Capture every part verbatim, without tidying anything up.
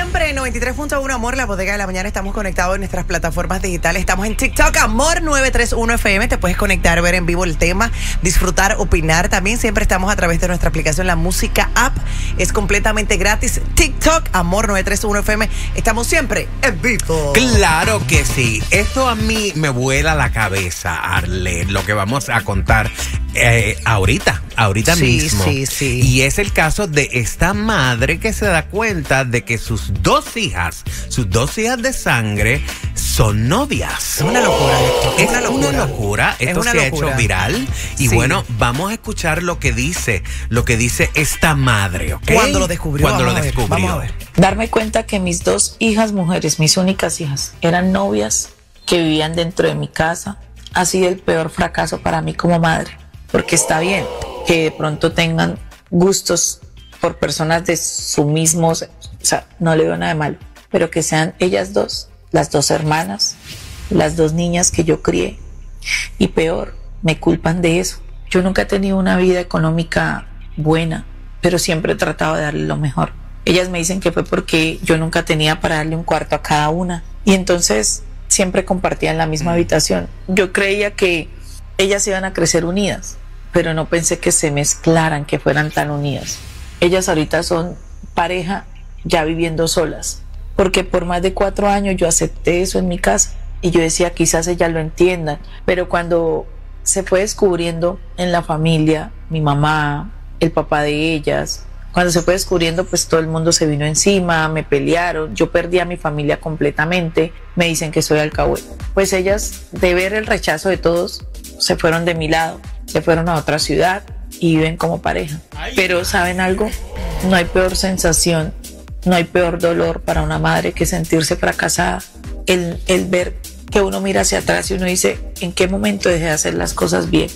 siempre, noventa y tres punto uno Amor, la bodega de la mañana. Estamos conectados en nuestras plataformas digitales. Estamos en TikTok, Amor nueve tres uno F M. Te puedes conectar, ver en vivo el tema, disfrutar, opinar. También siempre estamos a través de nuestra aplicación, la Música App. Es completamente gratis. TikTok, Amor nueve tres uno F M. Estamos siempre en vivo. Claro que sí. Esto a mí me vuela la cabeza, Arle, lo que vamos a contar eh, ahorita, ahorita sí, mismo. Sí, sí. Y es el caso de esta madre que se da cuenta de que sus dos hijas, sus dos hijas de sangre, son novias. Es una locura esto. Es una una locura. locura. Esto una se locura. ha hecho viral. Y sí. bueno, vamos a escuchar lo que dice, lo que dice esta madre, ¿ok? Cuando lo descubrió. Cuando vamos lo a ver, descubrió. Vamos a ver. Darme cuenta que mis dos hijas mujeres, mis únicas hijas, eran novias que vivían dentro de mi casa, ha sido el peor fracaso para mí como madre. Porque está bien que de pronto tengan gustos por personas de su mismo, o sea, no le veo nada de malo, pero que sean ellas dos, las dos hermanas, las dos niñas que yo crié, y peor, me culpan de eso. Yo nunca he tenido una vida económica buena, pero siempre he tratado de darle lo mejor. Ellas me dicen que fue porque yo nunca tenía para darle un cuarto a cada una, y entonces siempre compartían la misma habitación. Yo creía que ellas iban a crecer unidas, pero no pensé que se mezclaran, que fueran tan unidas. Ellas ahorita son pareja ya viviendo solas, porque por más de cuatro años yo acepté eso en mi casa y yo decía quizás ellas lo entiendan, pero cuando se fue descubriendo en la familia, mi mamá, el papá de ellas, cuando se fue descubriendo, pues todo el mundo se vino encima, me pelearon, yo perdí a mi familia completamente, me dicen que soy alcahueta. Pues ellas, de ver el rechazo de todos, se fueron de mi lado, se fueron a otra ciudad y viven como pareja. Pero ¿saben algo? No hay peor sensación, no hay peor dolor para una madre que sentirse fracasada. El, el ver que uno mira hacia atrás y uno dice, ¿en qué momento dejé de hacer las cosas bien?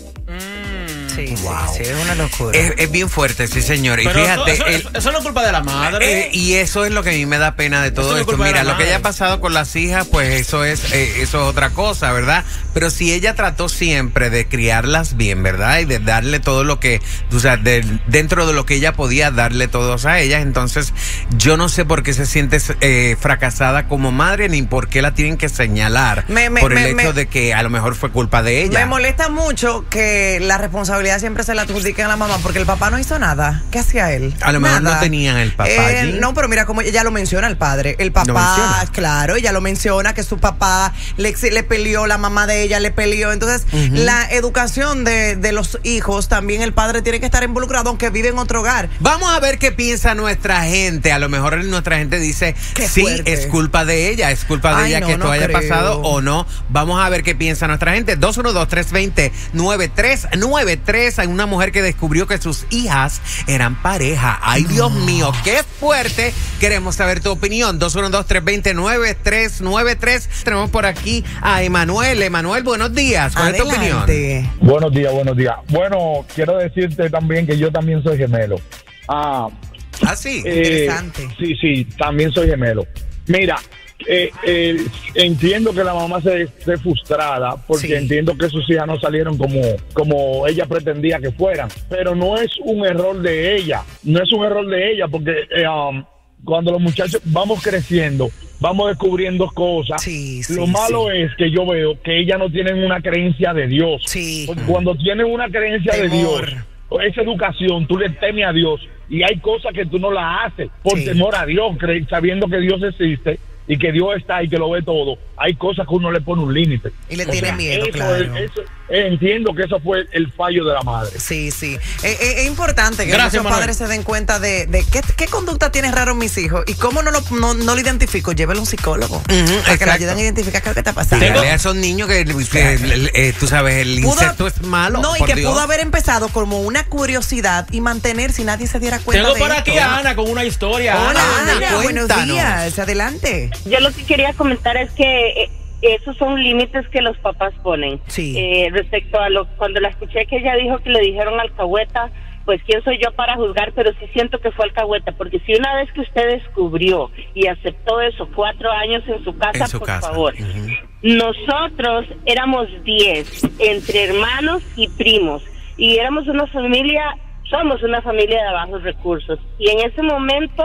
Sí, Wow. sí, sí, es una locura. Es, es bien fuerte, sí, señor. Y Pero fíjate, eso, eso, el- eso no es culpa de la madre. Eh, y eso es lo que a mí me da pena de todo Eso no es esto. culpa de Mira, la lo que madre. haya pasado con las hijas, pues eso es eh, eso es otra cosa, ¿verdad? Pero si ella trató siempre de criarlas bien, ¿verdad? Y de darle todo lo que, o sea, de- dentro de lo que ella podía darle todos a ellas, entonces yo no sé por qué se siente eh, fracasada como madre, ni por qué la tienen que señalar Me- me- por el me- hecho me- de que a lo mejor fue culpa de ella. Me molesta mucho que la responsabilidad siempre se la adjudiquen a la mamá, porque el papá no hizo nada. ¿Qué hacía él? A lo mejor Nada. no tenían el papá Eh, allí. No, pero mira cómo ella lo menciona el padre. El ¿Lo papá, menciona? claro, ella lo menciona, que su papá le, le peleó, la mamá de ella le peleó. Entonces, Ujú. la educación de, de los hijos, también el padre tiene que estar involucrado, aunque vive en otro hogar. Vamos a ver qué piensa nuestra gente. A lo mejor nuestra gente dice, Qué sí, fuerte. es culpa de ella, es culpa de Ay, ella no, que esto no haya creo. pasado o no. Vamos a ver qué piensa nuestra gente. dos uno dos, tres dos cero, nueve tres nueve tres. Hay una mujer que descubrió que sus hijas eran pareja. Ay, Dios mío, qué fuerte. Queremos saber tu opinión. dos uno dos, tres dos cero, nueve tres nueve tres. Tenemos por aquí a Emanuel. Emanuel, buenos días. ¿Cuál es tu opinión? Adelante. Buenos días, buenos días. Bueno, quiero decirte también que yo también soy gemelo. Ah, Ah, sí. eh, Interesante. sí, sí, también soy gemelo. Mira, eh, eh, entiendo que la mamá se esté frustrada porque Sí. entiendo que sus hijas no salieron como, como ella pretendía que fueran, pero no es un error de ella, no es un error de ella porque eh, um, cuando los muchachos vamos creciendo, vamos descubriendo cosas. Sí, sí, Lo malo sí. es que yo veo que ellas no tienen una creencia de Dios. Sí. Porque cuando tienen una creencia de Temor. Dios, esa educación, tú le temes a Dios y hay cosas que tú no las haces por Sí. temor a Dios, cre- sabiendo que Dios existe y que Dios está y que lo ve todo. Hay cosas que uno le pone un límite. Y le O tiene sea, miedo, eso claro. es- eso- eh, entiendo que eso fue el fallo de la madre. Sí, sí. Eh, eh, es importante que Gracias, muchos Manuel. padres se den cuenta de, de qué, qué conducta tienen raro mis hijos y cómo no lo, no, no lo identifico. Llévelo a un psicólogo para que le exacto. ayuden a identificar qué es lo que está pasando. Dígale a esos niños que, que, eh, tú sabes, el Pudo- insecto es malo. No, y por que Dios. pudo haber empezado como una curiosidad y mantener si nadie se diera cuenta Tengo de por esto. aquí a Ana con una historia. Hola, Ana, Ana, buenos cuéntanos. días. Adelante. Yo lo que quería comentar es que eh, esos son límites que los papás ponen. Sí. Eh, respecto a lo cuando la escuché que ella dijo que le dijeron alcahueta, pues quién soy yo para juzgar, pero sí siento que fue alcahueta, porque si una vez que usted descubrió y aceptó eso, cuatro años en su casa, En su por casa. favor. Ujú. Nosotros éramos diez, entre hermanos y primos, y éramos una familia, somos una familia de bajos recursos, y en ese momento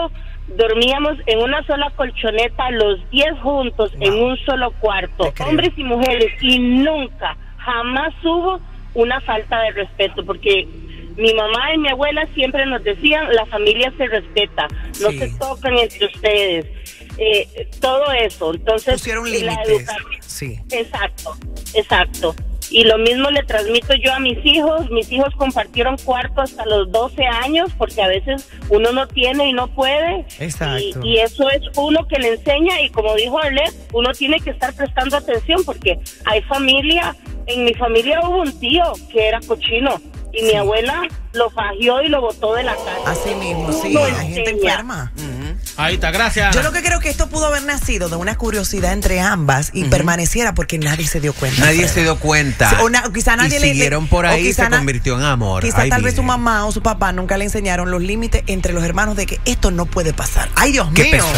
dormíamos en una sola colchoneta, los diez juntos, wow, en un solo cuarto, hombres y mujeres, y nunca, jamás hubo una falta de respeto, porque mi mamá y mi abuela siempre nos decían, la familia se respeta, no sí. se tocan entre ustedes, eh, todo eso. Entonces, pusieron límites. Sí. Exacto, exacto. Y lo mismo le transmito yo a mis hijos. Mis hijos compartieron cuarto hasta los doce años, porque a veces uno no tiene y no puede. Exacto. Y, y eso es uno que le enseña, y como dijo Arlet, uno tiene que estar prestando atención, porque hay familia, en mi familia hubo un tío que era cochino, y sí. mi abuela lo fagió y lo botó de la casa. Así mismo, sí, hay gente enferma. Uh-huh. Ahí está, gracias. Yo lo que creo que esto pudo haber nacido de una curiosidad entre ambas y uh-huh. permaneciera porque nadie se dio cuenta. Nadie se dio cuenta. O na, quizá nadie y le, siguieron por ahí y se na, convirtió en amor. Quizá Ay, tal mire. vez su mamá o su papá nunca le enseñaron los límites entre los hermanos de que esto no puede pasar. Ay, Dios Qué mío. pesado.